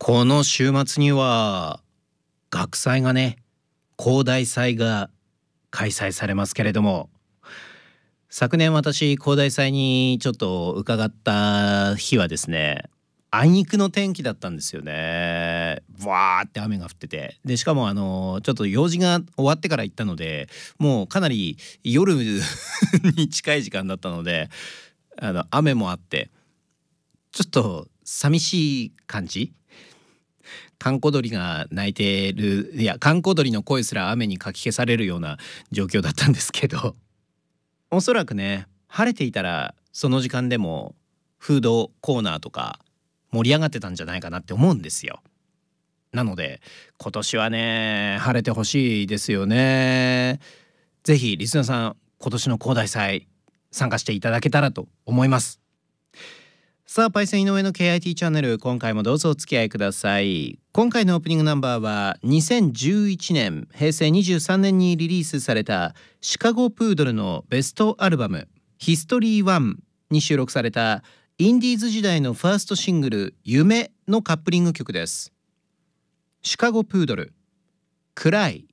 この週末には学祭がね、広大祭が開催されますけれども、昨年私広大祭にちょっと伺った日はですね、あいにくの天気だったんですよね。わーって雨が降ってて、でしかもちょっと用事が終わってから行ったので、もうかなり夜に近い時間だったので、雨もあってちょっと寂しい感じ。閑古鳥が鳴いてる、いや閑古鳥の声すら雨にかき消されるような状況だったんですけど、おそらくね、晴れていたらその時間でもフードコーナーとか盛り上がってたんじゃないかなって思うんですよ。なので今年はね、晴れてほしいですよね。ぜひリスナーさん、今年の広大祭参加していただけたらと思います。さあ、パイセン井上の KIT チャンネル、今回もどうぞお付き合いください。今回のオープニングナンバーは2011年平成23年にリリースされたシカゴプードルのベストアルバムヒストリー1に収録されたインディーズ時代のファーストシングル夢のカップリング曲です。シカゴプードル、クライ。